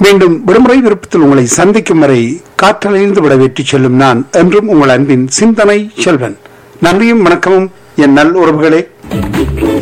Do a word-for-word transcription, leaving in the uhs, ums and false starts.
மீண்டும் விடுமுறை விருப்பத்தில் உங்களை சந்திக்கும் வரை காற்றலைந்து விட வெற்றி செல்லும் நான் என்றும் உங்கள் அன்பின் சிந்தனை செல்வன். நன்றியும் வணக்கமும் என் நல் உறவுகளே.